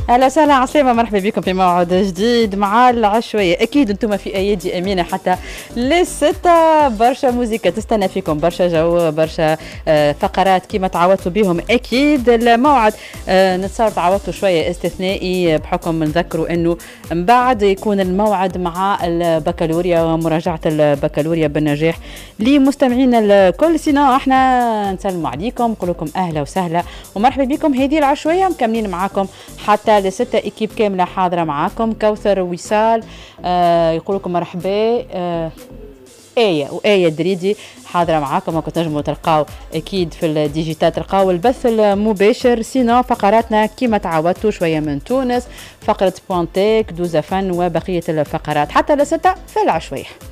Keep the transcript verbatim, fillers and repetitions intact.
اهلا وسهلا عسلامة، مرحبا بكم في موعد جديد مع العشوية. اكيد انتم في ايادي امينة حتى للستة. برشا موزيكا تستنى فيكم، برشا جو، برشا آه، فقرات كيما تعودتوا بهم. اكيد الموعد آه، نتصور تعودتوا شوية استثنائي بحكم نذكروا انه من بعد يكون الموعد مع البكالوريا ومراجعة البكالوريا بالنجاح لمستمعينا الكل. سينا احنا نسلموا عليكم، نقول لكم اهلا وسهلا ومرحبا بكم. هذه العشوية مكملين معاكم حتى لستة. اكيب كامله حاضره معاكم، كوثر وصال آه يقول لكم مرحبا، آه آية وآية دريدي حاضرة معاكم. وكنت نجموا تلقاو أكيد في الديجيتال، تلقاو البث المباشر. سينو فقراتنا كما تعودتوا، شوية من تونس، فقرة بوانتيك، دوزة فن، وبقية الفقرات حتى لستة في العشوية.